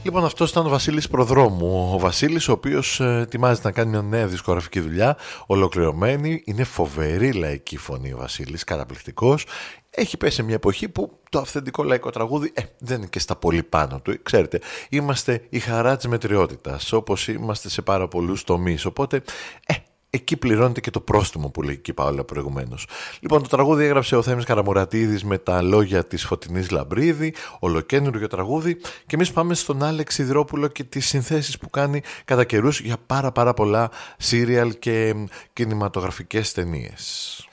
Λοιπόν, αυτός ήταν ο Βασίλης Προδρόμου. Ο Βασίλης, ο οποίος ετοιμάζεται να κάνει μια νέα δισκογραφική δουλειά, ολοκληρωμένη. Είναι φοβερή λαϊκή φωνή ο Βασίλης, καταπληκτικός. Έχει πέσει σε μια εποχή που το αυθεντικό λαϊκό τραγούδι δεν είναι και στα πολύ πάνω του. Ξέρετε, είμαστε η χαρά της μετριότητας, όπως είμαστε σε πάρα πολλούς τομείς. Οπότε, εκεί πληρώνεται και το πρόστιμο που λέει εκεί Παόλα προηγουμένως. Λοιπόν, το τραγούδι έγραψε ο Θέμης Καραμουρατίδης με τα λόγια της Φωτεινής Λαμπρίδη, ολοκαίνουργιο τραγούδι, και εμείς πάμε στον Άλεξ Σιδηρόπουλο και τις συνθέσεις που κάνει κατά καιρούς για πάρα πολλά σύριαλ και κινηματογραφικές ταινίες.